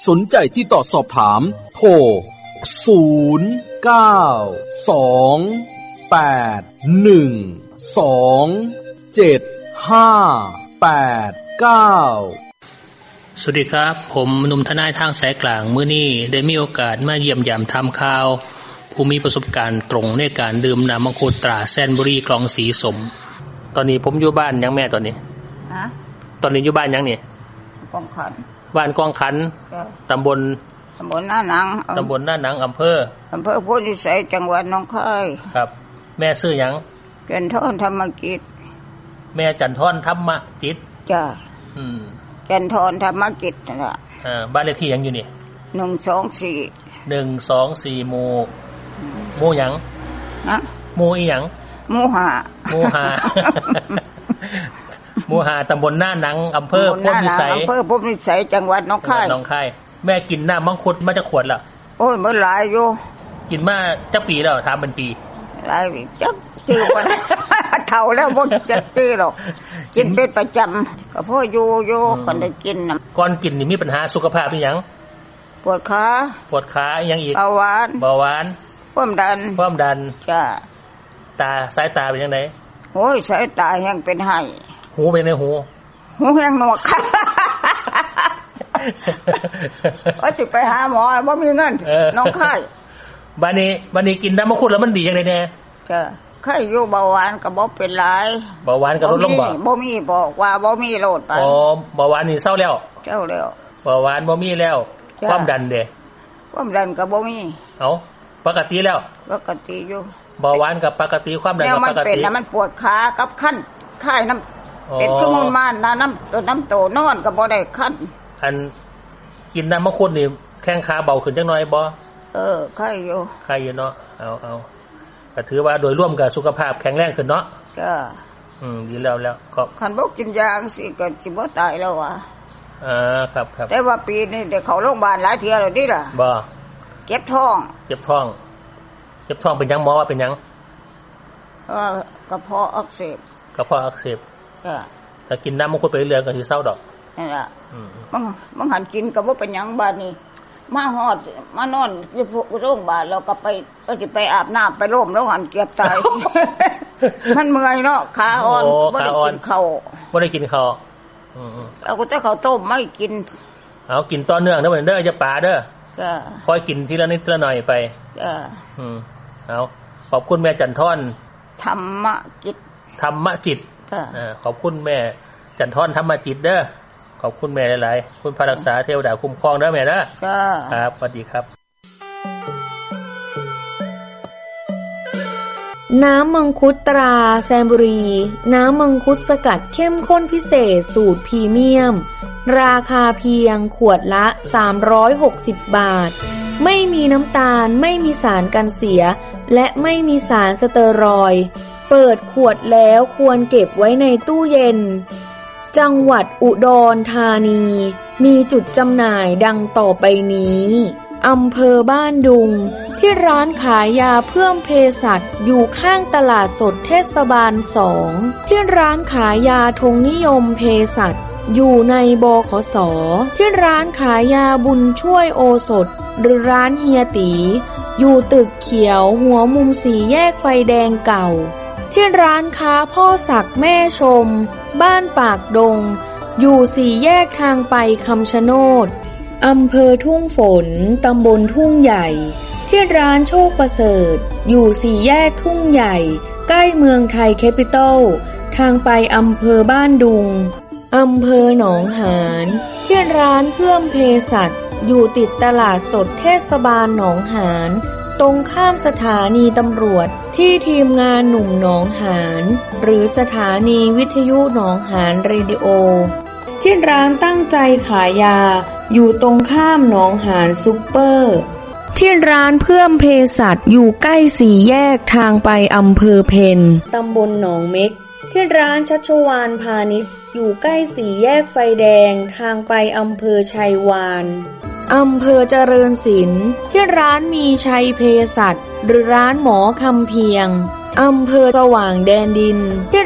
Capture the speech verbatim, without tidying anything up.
สนใจที่ต่อสอบถามโทรศูนย์ เก้า สอง แปด หนึ่ง สอง เจ็ด ห้า แปด เก้าสวัสดีครับผมหนุ่มทนายทางสายกลางมื้อนี้ได้มีโอกาสมาเยี่ยมยามทำข่าวผู้มีประสบการณ์ตรงในการดื่มน้ำมังคุดตราแซนบุรีกล่องสีสมตอนนี้ผมอยู่บ้านยังแม่ตอนนี้ฮะตอนนี้อยู่บ้านยังนี่กองขันบ้านกองขันตำบลตำบลหน้าหนังตำบลหน้าหนังอำเภออำเภอโพธิสัยจังหวัดหนองคายครับแม่ชื่อหยังจันทรธรรมจิตแม่จันทรธรรมจิตจ้ะอืมจันทรธรรมจิตนั่นล่ะอ่าบ้านเลขที่หยังอยู่นี่หนึ่งสองสี่หนึ่งสองสี่ หมู่หมู่หยังฮะหมู่อีหยังหมู่ห้าหมู่ห้าหมู่ห้าตำบลหน้าหนังอำเภอโพธิสัยอำเภอโพธิสัยจังหวัดหนองคายหนองคายแม่กินน้ำมังคุดมาจากขวดล่ะโอ้ยมื้อหลายอยู่กินมาจักปีแล้วถามเป็นปีหลายปีจักชื่อบ่เฒ่าแล้วบ่จักชื่อหรอกกินเป็นประจำก็พออยู่อยู่คนได้กินน่ะก่อนกินนี่มีปัญหาสุขภาพอีหยังปวดขาปวดขาอีหยังอีกเบาหวานเบาหวานความดันความดันจ้ะตาสายตาเป็นจังได๋โอ้ยสายตายังเป็นไห้หูเป็นไงหูหูแห้งหนวกว่าสิไปหาหมอบ่มีเงินน้องไข้บัดนี้บัดนี้กินน้ำมังคุดแล้วมันดีจังได๋แน่จ้ะไข้อยู่เบาหวานก็บ่เป็นหลายเบาหวานก็ลดลงบ่บ่มีบอกว่าบ่มีโลดไปอ๋อเบาหวานนี่เซาแล้วเซาแล้วเบาหวานบ่มีแล้วความดันเด้ความดันก็บ่มีเอ้าปกติแล้วปกติอยู่เบาหวานกับปกติความดันก็ปกติแล้วมันเป็นน่ะมันปวดขากับคันไข้น้ำเป็นคือมันมาน้ำน้ำโตนอนก็บ่ได้คันอันกินน้ำมังคุดนี่แข้งขาเบาขึ้นจังหน่อยบ่เออไข้อยู่ไข้อยู่เนาะเอาๆก็ถือว่าโดยรวมก็สุขภาพแข็งแรงขึ้นเนาะจ้ะอืมดีแล้วแล้วก็คันบ่กินยาจังซี่ก็สิบ่ตายแล้วว่ะอ่าครับๆแต่ว่าปีนี้ได้เข้าโรงพยาบาลหลายเที่ยแล้วดิล่ะบ่เจ็บท้องเจ็บท้องเจ็บท้องเป็นหยังหมอว่าเป็นหยังเออกระเพาะอักเสบกระเพาะอักเสบจ้ะถ้ากินน้ำมังคุดไปเรื่อยๆก็สิเศร้าดอกนั่นล่ะอืมมึงมึงหันกินก็บ่เป็นหยังบัดนี้มาฮอดมานอนอยู่โรงพยาบาลแล้วก็ไปก็สิไปอาบน้ำไปร่มแล้วหันเกือบตายมันเมื่อยเนาะขาอ่อนบ่ได้กินข้าวบ่ได้กินข้าวอือๆเอาก็แต่ข้าวต้มไม่กินเอากินต่อเนื่องเด้อเด้ออย่าปาเด้อจ้ะค่อยกินทีละนิดทีละหน่อยไปจ้ะอืมเอาขอบคุณแม่จันทรธรรมจิตธรรมจิตอ่าขอบคุณแม่จันทรธรรมจิตเด้อขอบคุณแม่หลายๆคุณพระรักษาเทวดาคุ้มครองเด้อแม่นะครับสวัสดีครับน้ำมังคุดตราแซมบุรีน้ำมังคุดสกัดเข้มข้นพิเศษสูตรพรีเมียมราคาเพียงขวดละสามร้อยหกสิบบาทไม่มีน้ำตาลไม่มีสารกันเสียและไม่มีสารสเตอรอยด์เปิดขวดแล้วควรเก็บไว้ในตู้เย็นจังหวัดอุดรธานีมีจุดจำหน่ายดังต่อไปนี้อำเภอบ้านดุงที่ร้านขายยาเพิ่มเภสัชอยู่ข้างตลาดสดเทศบาลสองที่ร้านขายยาธงนิยมเภสัชอยู่ในบขสที่ร้านขายยาบุญช่วยโอสถหรือร้านเฮียตีอยู่ตึกเขียวหัวมุมสี่แยกไฟแดงเก่าที่ร้านค้าพ่อศักดิ์แม่ชมบ้านปากดงอยู่สี่แยกทางไปคำชะโนดอำเภอทุ่งฝนตำบลทุ่งใหญ่ที่ร้านโชคประเสริฐอยู่สี่แยกทุ่งใหญ่ใกล้เมืองไทยแคปิตอลทางไปอำเภอบ้านดุงอำเภอหนองหานที่ร้านเพื่อมเภสัชอยู่ติดตลาดสดเทศบาลหนองหานตรงข้ามสถานีตำรวจที่ทีมงานหนุ่มหนองหานหรือสถานีวิทยุหนองหานเรดิโอที่ร้านตั้งใจขายยาอยู่ตรงข้ามหนองหานซุปเปอร์ที่ร้านเพื่อมเภสัชอยู่ใกล้สี่แยกทางไปอำเภอเพนตำบลหนองเม็กที่ร้านชัชวาลพาณิชย์อยู่ใกล้สี่แยกไฟแดงทางไปอำเภอชัยวานอำเภอเจริญศิลป์ที่ร้านมีชัยเภสัชหรือร้านหมอคำเพียงอำเภอสว่างแดนดินที่